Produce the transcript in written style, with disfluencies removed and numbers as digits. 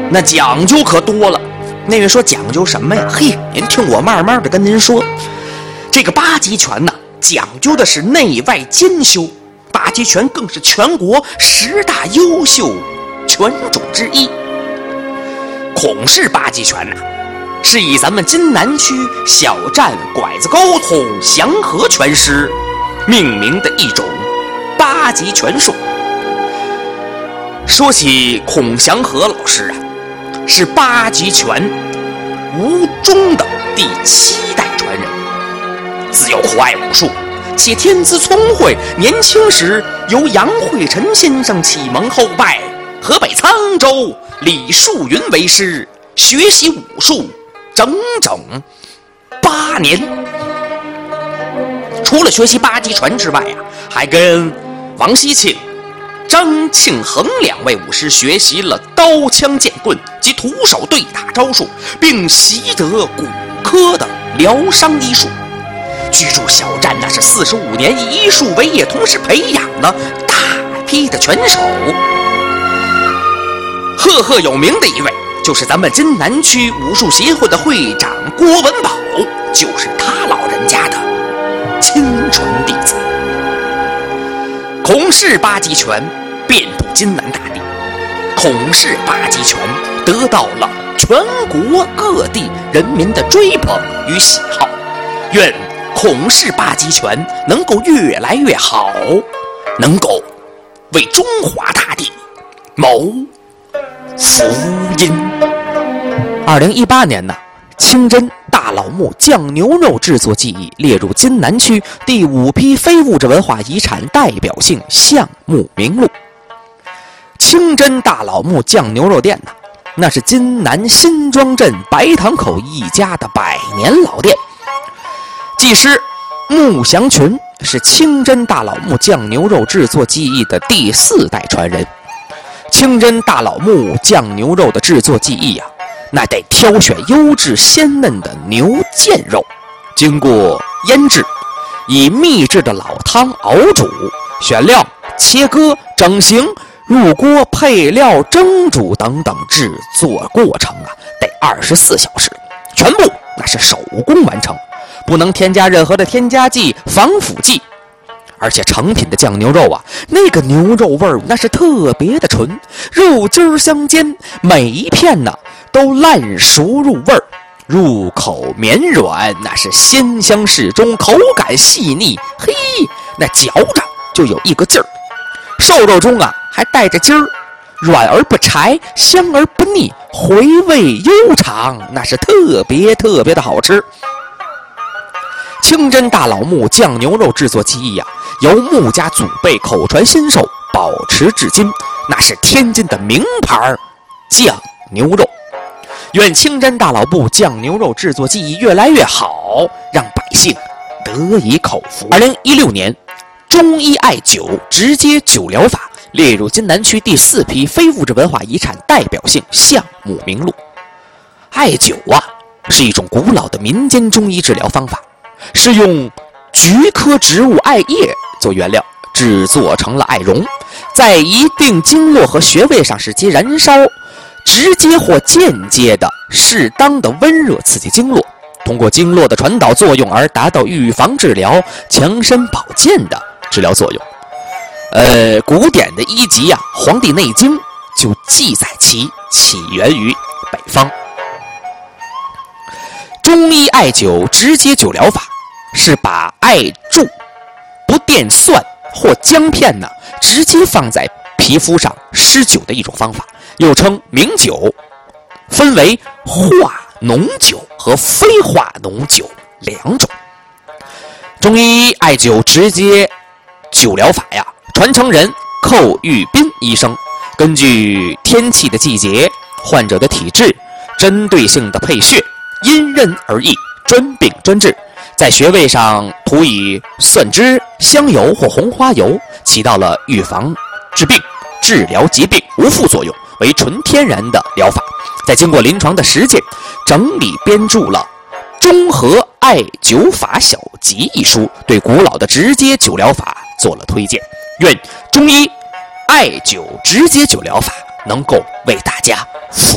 那讲究可多了。那位说讲究什么呀？嘿，您听我慢慢的跟您说。这个八极拳呢，讲究的是内外兼修。八极拳更是全国10大优秀拳种之一。孔氏八极拳是以咱们津南区小站拐子沟孔祥和拳师命名的一种八极拳术。说起孔祥和老师是八极拳吴中的第7代传人，自幼酷爱武术，且天资聪慧，年轻时由杨惠臣先生启蒙后拜河北沧州李树云为师，学习武术整整8年。除了学习八极拳之外还跟王锡庆、张庆恒2位武师学习了刀枪剑棍及徒手对打招数，并习得骨科的疗伤医术。居住小站是45年，以医术为业，同时培养了大批的拳手。赫赫有名的一位就是咱们津南区武术协会的会长郭文宝，就是他老人家的亲传弟子。孔氏八极拳遍布津南大地，孔氏八极拳得到了全国各地人民的追捧与喜好。愿孔氏八极拳能够越来越好，能够为中华大地谋福音。2018年清真大老木酱牛肉制作技艺列入津南区第5批非物质文化遗产代表性项目名录。清真大老木酱牛肉店那是津南新庄镇白塘口一家的100年老店。技师穆祥群是清真大老木酱牛肉制作技艺的第4代传人。清真大老木酱牛肉的制作技艺那得挑选优质鲜嫩的牛腱肉，经过腌制，以秘制的老汤熬煮，选料、切割、整形、入锅、配料、蒸煮等等制作过程得24小时，全部那是手工完成，不能添加任何的添加剂、防腐剂。而且成品的酱牛肉那个牛肉味儿那是特别的纯，肉筋相间，每一片都烂熟入味儿，入口绵软，那是鲜香适中，口感细腻，嘿，那嚼着就有一个劲儿。瘦肉中还带着筋儿，软而不柴，香而不腻，回味悠长，那是特别的好吃。清真大老木酱牛肉制作技艺由穆家祖辈口传心授，保持至今，那是天津的名牌酱牛肉。愿清真大老木酱牛肉制作技艺越来越好，让百姓得以口服。2016年，中医艾灸直接灸疗法列入津南区第4批非物质文化遗产代表性项目名录。艾灸是一种古老的民间中医治疗方法，是用菊科植物艾叶做原料，制作成了艾绒，在一定经络和穴位上使其燃烧，直接或间接的适当的温热刺激经络，通过经络的传导作用而达到预防治疗、强身保健的治疗作用。古典的医籍《黄帝内经》就记载其起源于北方。中医艾灸直接灸疗法是把艾柱、不电蒜或姜片直接放在皮肤上施灸的一种方法，又称明灸，分为化脓灸和非化脓灸2种。中医艾灸直接灸疗法传承人寇玉斌医生根据天气的季节、患者的体质，针对性的配穴，因人而异，专病专治，在穴位上涂以蒜汁、香油或红花油，起到了预防治病、治疗疾病无副作用，为纯天然的疗法。在经过临床的实践，整理编著了《中和艾灸法小集》一书，对古老的直接灸疗法做了推荐。愿中医艾灸直接灸疗法能够为大家服